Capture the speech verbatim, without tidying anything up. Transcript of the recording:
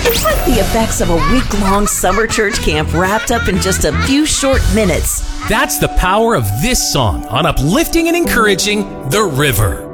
It's like the effects of a week-long summer church camp wrapped up in just a few short minutes. That's the power of this song on uplifting and encouraging The River.